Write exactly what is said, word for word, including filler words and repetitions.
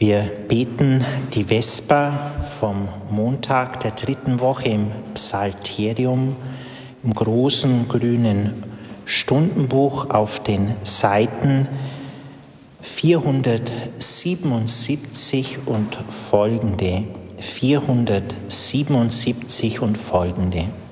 Wir beten die Vesper vom Montag der dritten Woche im Psalterium, im großen grünen Stundenbuch auf den Seiten vierhundertsiebenundsiebzig und folgende. vierhundertsiebenundsiebzig und folgende.